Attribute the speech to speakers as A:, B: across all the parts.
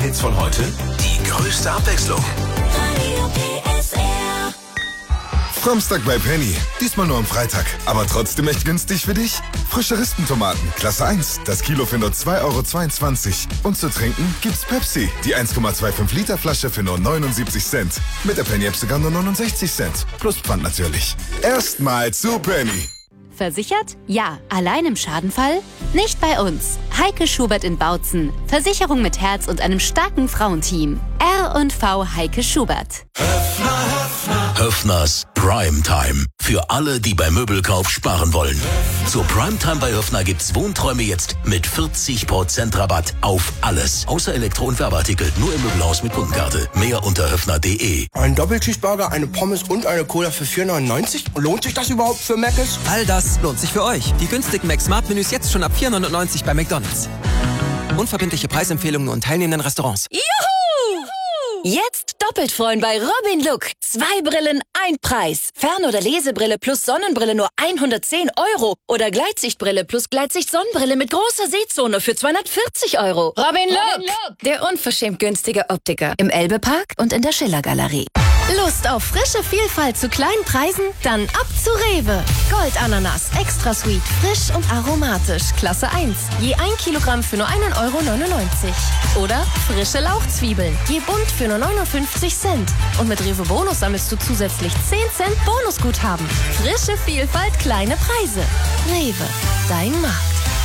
A: Hits von heute, die größte Abwechslung.
B: Radio PSR.
C: Samstag bei Penny. Diesmal nur am Freitag. Aber trotzdem echt günstig für dich? Frische Rispentomaten, Klasse 1. Das Kilo für nur 2,22 €. Und zu trinken gibt's Pepsi. Die 1,25 Liter Flasche für nur 79 Cent. Mit der Penny-App sogar nur 69 Cent. Plus Pfand natürlich. Erstmal zu Penny.
D: Versichert? Ja. Allein im Schadenfall? Nicht bei uns. Heike Schubert in Bautzen. Versicherung mit Herz und einem starken Frauenteam. R&V Heike Schubert.
A: Höffners Primetime. Für alle, die beim Möbelkauf sparen wollen. Zur Primetime bei Höffner gibt's Wohnträume jetzt mit 40% Rabatt auf alles. Außer Elektro- und Werbeartikel. Nur im Möbelhaus mit Kundenkarte. Mehr unter höffner.de.
E: Ein Doppelcheeseburger, eine Pommes und eine Cola für 4,99? Lohnt sich das überhaupt für Mc's?
F: All das lohnt sich für euch. Die günstigen Mac-Smart-Menüs jetzt schon ab 4,99 bei McDonald's. Unverbindliche Preisempfehlungen und teilnehmenden Restaurants.
B: Juhu! Jetzt doppelt freuen bei Robin Look. 2 Brillen, 1 Preis. Fern- oder Lesebrille plus Sonnenbrille nur 110 € oder Gleitsichtbrille plus Gleitsicht-Sonnenbrille mit großer Sehzone für 240 €. Robin Look, der unverschämt günstige Optiker im Elbe-Park und in der Schiller-Galerie.
G: Lust auf frische Vielfalt zu kleinen Preisen? Dann ab zu Rewe. Goldananas, extra sweet, frisch und aromatisch, Klasse 1. Je 1 Kilogramm für nur 1,99 € Oder frische Lauchzwiebeln, je bunt für nur 59 Cent. Und mit Rewe Bonus sammelst du zusätzlich 10 Cent Bonusguthaben. Frische Vielfalt, kleine Preise. Rewe, dein Markt.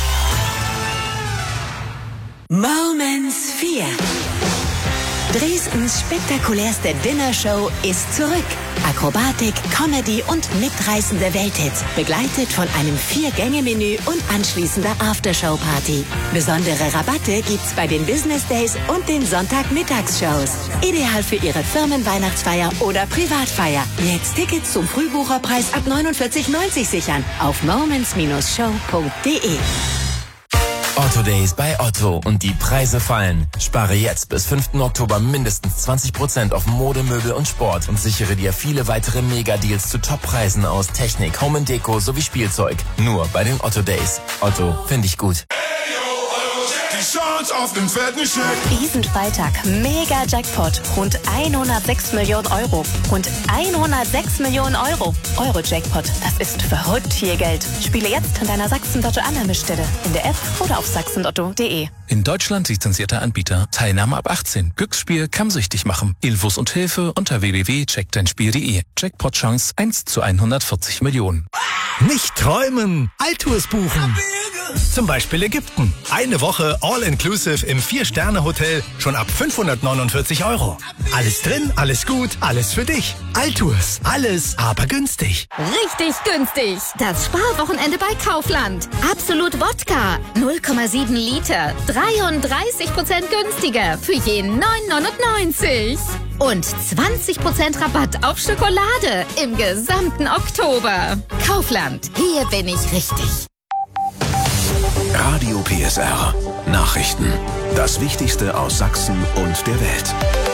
H: Moments 4. Dresdens spektakulärste Dinnershow ist zurück. Akrobatik, Comedy und mitreißende Welthits, begleitet von einem 4-Gänge-Menü und anschließender Aftershow-Party. Besondere Rabatte gibt's bei den Business Days und den Sonntagmittagsshows. Ideal für Ihre Firmenweihnachtsfeier oder Privatfeier. Jetzt Tickets zum Frühbucherpreis ab 49,90 sichern auf moments-show.de.
I: Otto Days bei Otto und die Preise fallen. Spare jetzt bis 5. Oktober mindestens 20% auf Mode, Möbel und Sport und sichere dir viele weitere Mega-Deals zu Top-Preisen aus Technik, Home & Deko sowie Spielzeug. Nur bei den Otto Days. Otto, finde ich gut.
C: Die Chance auf den fetten Scheck.
G: Diesen Freitag mega Jackpot. Rund 106 Millionen €. Rund 106 Millionen €. Euro-Jackpot. Das ist verrückt viel Geld. Spiele jetzt in deiner Sachsen-Lotto-Anmeldestelle. In der App oder auf sachsenlotto.de.
J: In Deutschland lizenzierter Anbieter. Teilnahme ab 18. Glücksspiel kann süchtig machen. Infos und Hilfe unter www.checkdeinspiel.de. Jackpot-Chance 1 zu 140 Millionen.
K: Nicht träumen, Alltours buchen. Zum Beispiel Ägypten. Eine Woche all-inclusive im 4-Sterne-Hotel schon ab 549 €. Alles drin, alles gut, alles für dich. Alltours, alles aber günstig.
G: Richtig günstig. Das Sparwochenende bei Kaufland. Absolut Wodka. 0,7 Liter. 33% günstiger für je 9,99 €. Und 20% Rabatt auf Schokolade im gesamten Oktober. Kaufland. Hier bin ich richtig.
A: Radio PSR. Nachrichten. Das Wichtigste aus Sachsen und der Welt.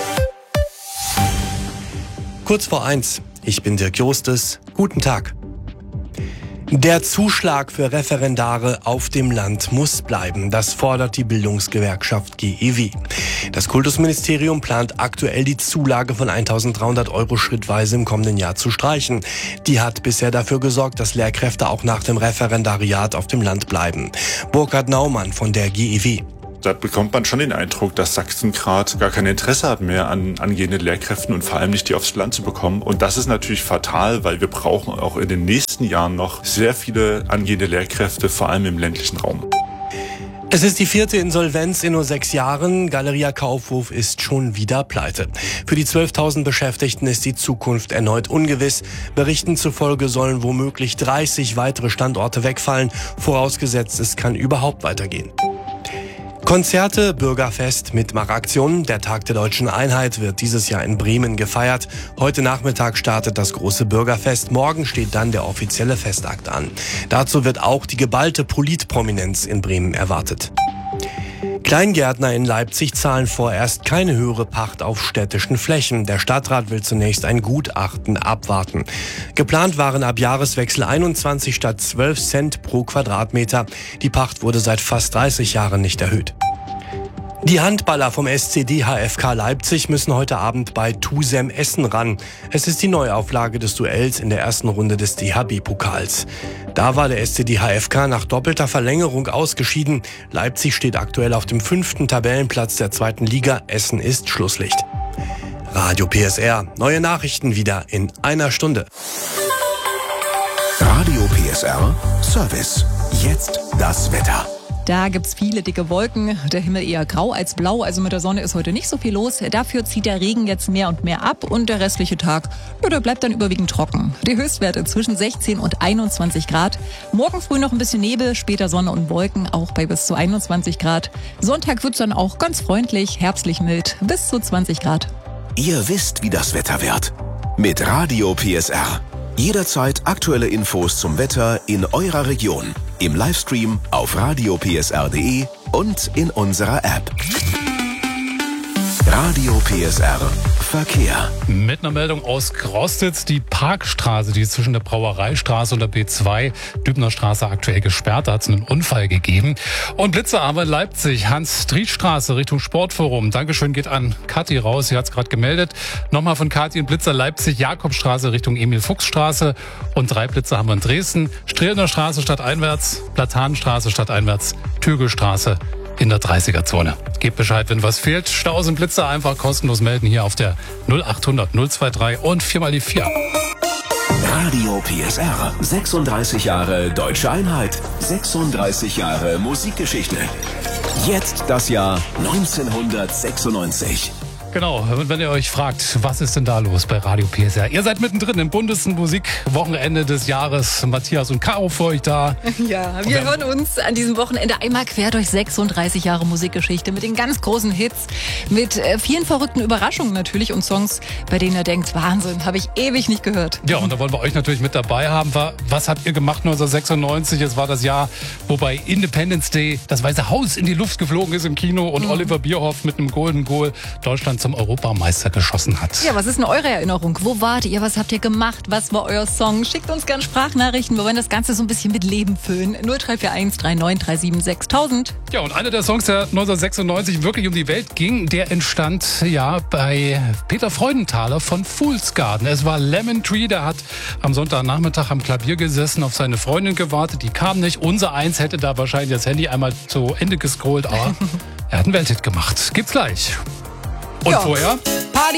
L: Kurz vor 1. Ich bin Dirk Jostes. Guten Tag. Der Zuschlag für Referendare auf dem Land muss bleiben. Das fordert die Bildungsgewerkschaft GEW. Das Kultusministerium plant aktuell die Zulage von 1.300 € schrittweise im kommenden Jahr zu streichen. Die hat bisher dafür gesorgt, dass Lehrkräfte auch nach dem Referendariat auf dem Land bleiben. Burkhard Naumann von der GEW.
M: Da bekommt man schon den Eindruck, dass Sachsen gerade gar kein Interesse hat mehr an angehenden Lehrkräften und vor allem nicht die aufs Land zu bekommen. Und das ist natürlich fatal, weil wir brauchen auch in den nächsten Jahren noch sehr viele angehende Lehrkräfte, vor allem im ländlichen Raum.
L: Es ist die 4. Insolvenz in nur 6 Jahren. Galeria Kaufhof ist schon wieder pleite. Für die 12.000 Beschäftigten ist die Zukunft erneut ungewiss. Berichten zufolge sollen womöglich 30 weitere Standorte wegfallen, vorausgesetzt es kann überhaupt weitergehen. Konzerte, Bürgerfest, Mitmachaktionen. Der Tag der Deutschen Einheit wird dieses Jahr in Bremen gefeiert. Heute Nachmittag startet das große Bürgerfest. Morgen steht dann der offizielle Festakt an. Dazu wird auch die geballte Politprominenz in Bremen erwartet. Kleingärtner in Leipzig zahlen vorerst keine höhere Pacht auf städtischen Flächen. Der Stadtrat will zunächst ein Gutachten abwarten. Geplant waren ab Jahreswechsel 21 statt 12 Cent pro Quadratmeter. Die Pacht wurde seit fast 30 Jahren nicht erhöht. Die Handballer vom SCD HFK Leipzig müssen heute Abend bei TuSem Essen ran. Es ist die Neuauflage des Duells in der ersten Runde des DHB-Pokals. Da war der SCD HFK nach doppelter Verlängerung ausgeschieden. Leipzig steht aktuell auf dem 5. Tabellenplatz der 2. Liga. Essen ist Schlusslicht. Radio PSR. Neue Nachrichten wieder in einer Stunde.
A: Radio PSR Service. Jetzt das Wetter.
N: Da gibt's viele dicke Wolken, der Himmel eher grau als blau, also mit der Sonne ist heute nicht so viel los. Dafür zieht der Regen jetzt mehr und mehr ab und der restliche Tag, der bleibt dann überwiegend trocken. Die Höchstwerte zwischen 16 und 21 Grad. Morgen früh noch ein bisschen Nebel, später Sonne und Wolken, auch bei bis zu 21 Grad. Sonntag wird's dann auch ganz freundlich, herbstlich mild, bis zu 20 Grad.
A: Ihr wisst, wie das Wetter wird. Mit Radio PSR. Jederzeit aktuelle Infos zum Wetter in eurer Region. Im Livestream auf radiopsr.de und in unserer App. Radio PSR Verkehr.
O: Mit einer Meldung aus Grostitz. Die Parkstraße, die ist zwischen der Brauereistraße und der B2 Dübner Straße aktuell gesperrt. Da hat es einen Unfall gegeben. Und Blitzerarme in Leipzig, Hans-Stried-Straße Richtung Sportforum. Dankeschön geht an Kathi raus, sie hat es gerade gemeldet. Nochmal von Kathi in Blitzer Leipzig, Jakobstraße Richtung Emil-Fuchs-Straße. Und 3 Blitzer haben wir in Dresden. Strehlender Straße stadteinwärts, Platanenstraße stadteinwärts, Türgelstraße in der 30er-Zone. Gebt Bescheid, wenn was fehlt. Staus und Blitzer einfach kostenlos melden hier auf der 0800 023 und 4 die 4.
A: Radio PSR. 36 Jahre Deutsche Einheit. 36 Jahre Musikgeschichte. Jetzt das Jahr 1996.
O: Genau, und wenn ihr euch fragt, was ist denn da los bei Radio PSR? Ihr seid mittendrin im Bundesmusikwochenende des Jahres. Matthias und Caro für euch da.
N: Ja, wir hören uns an diesem Wochenende einmal quer durch 36 Jahre Musikgeschichte mit den ganz großen Hits, mit vielen verrückten Überraschungen natürlich und Songs, bei denen ihr denkt, Wahnsinn, habe ich ewig nicht gehört.
O: Ja, und da wollen wir euch natürlich mit dabei haben. Was habt ihr gemacht 1996? Es war das Jahr, wo bei Independence Day das Weiße Haus in die Luft geflogen ist im Kino und Oliver Bierhoff mit einem Golden Goal Deutschland zum Europameister geschossen hat.
N: Ja, was ist denn eure Erinnerung? Wo wart ihr? Was habt ihr gemacht? Was war euer Song? Schickt uns gerne Sprachnachrichten. Wir wollen das Ganze so ein bisschen mit Leben füllen. 0341 39 37 6000.
O: Ja, und einer der Songs, der 1996 wirklich um die Welt ging, der entstand ja bei Peter Freudenthaler von Fool's Garden. Es war Lemon Tree, der hat am Sonntagnachmittag am Klavier gesessen, auf seine Freundin gewartet. Die kam nicht. Unser Eins hätte da wahrscheinlich das Handy einmal zu Ende gescrollt, aber er hat einen Welthit gemacht. Gibt's gleich. Und vorher?
N: Party